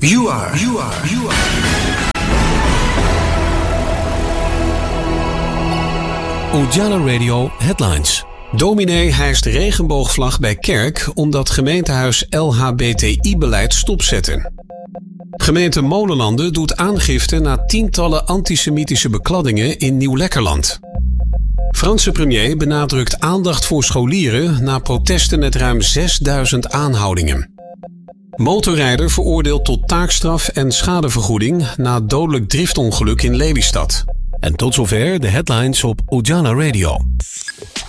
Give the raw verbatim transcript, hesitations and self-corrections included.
You are, you are, you are. Ujala Radio Headlines. Dominee hijst regenboogvlag bij kerk omdat gemeentehuis L H B T I-beleid stopzetten. Gemeente Molenlanden doet aangifte na tientallen antisemitische bekladdingen in Nieuw-Lekkerland. Franse premier benadrukt aandacht voor scholieren na protesten met ruim zesduizend aanhoudingen. Motorrijder veroordeeld tot taakstraf en schadevergoeding na dodelijk driftongeluk in Lelystad. En tot zover de headlines op Ujala Radio.